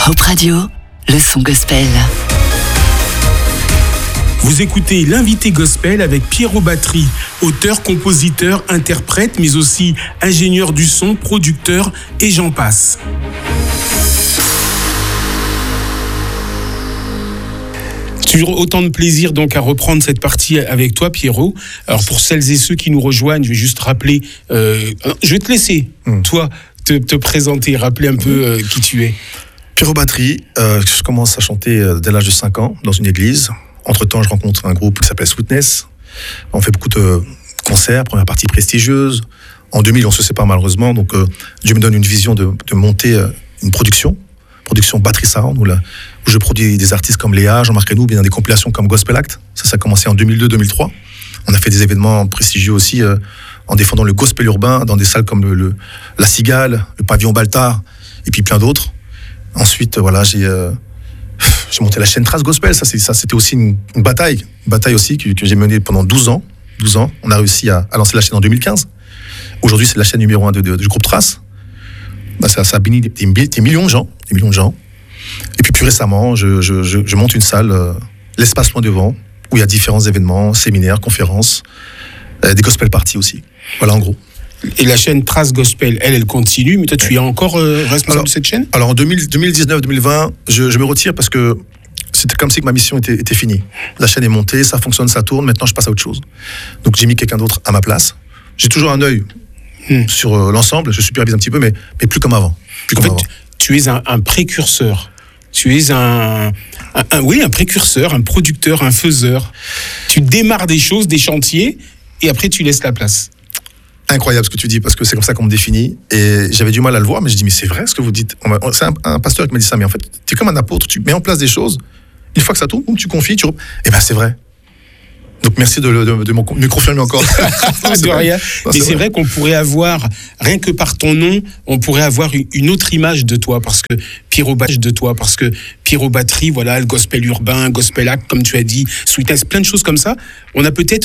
Hop Radio, le son gospel. Vous écoutez l'invité gospel avec Pierrot Battery, auteur, compositeur, interprète, mais aussi ingénieur du son, producteur et j'en passe. Toujours autant de plaisir donc à reprendre cette partie avec toi, Pierrot. Alors pour celles et ceux qui nous rejoignent, je vais juste rappeler, je vais te laisser, toi, te présenter, rappeler un peu qui tu es. Pierrot Battery, je commence à chanter dès l'âge de 5 ans dans une église. Entre-temps, je rencontre un groupe qui s'appelle Sweetness. On fait beaucoup de concerts, première partie prestigieuse. En 2000, on se sépare malheureusement, donc Dieu me donne une vision de monter une production Battery Sound, où je produis des artistes comme Léa, Jean-Marc Renou, bien des compilations comme Gospel Act. Ça a commencé en 2002-2003. On a fait des événements prestigieux aussi en défendant le gospel urbain dans des salles comme la Cigale, le Pavillon Baltard, et puis plein d'autres. Ensuite, voilà, j'ai monté la chaîne Trace Gospel. Ça, c'était aussi une bataille aussi que j'ai menée pendant 12 ans. On a réussi à lancer la chaîne en 2015. Aujourd'hui, c'est la chaîne numéro 1 du groupe Trace. Ça a béni des millions de gens. Et puis plus récemment, je monte une salle, l'Espace Loin Devant, où il y a différents événements, séminaires, conférences, des gospel parties aussi. Voilà en gros. Et la chaîne Trace Gospel, elle continue, mais toi tu es encore responsable de cette chaîne ? Alors en 2019-2020, je me retire parce que c'était comme si que ma mission était finie. La chaîne est montée, ça fonctionne, ça tourne, maintenant je passe à autre chose. Donc j'ai mis quelqu'un d'autre à ma place. J'ai toujours un œil sur l'ensemble, je supervise un petit peu, mais plus comme avant. Tu es un précurseur. Tu es un précurseur, un producteur, un faiseur. Tu démarres des choses, des chantiers, et après tu laisses la place. Incroyable ce que tu dis, parce que c'est comme ça qu'on me définit. Et j'avais du mal à le voir, mais je dis, mais c'est vrai ce que vous dites. C'est un pasteur qui m'a dit ça, mais en fait, tu es comme un apôtre, tu mets en place des choses, une fois que ça tourne, tu confies, et ben c'est vrai. Donc merci de me confirmer encore. De rien. Mais c'est vrai qu'on pourrait avoir, rien que par ton nom, on pourrait avoir une autre image de toi, parce que Pierrot Battery, voilà, le gospel urbain, gospel act, comme tu as dit, Sweetness, plein de choses comme ça. On a peut-être